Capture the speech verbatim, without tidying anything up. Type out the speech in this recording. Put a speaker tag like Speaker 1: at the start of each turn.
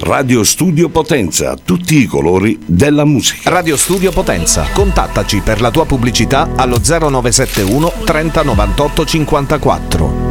Speaker 1: Radio Studio Potenza, tutti i colori della musica.
Speaker 2: Radio Studio Potenza, contattaci per la tua pubblicità allo zero nove sette uno trenta novantotto cinquantaquattro.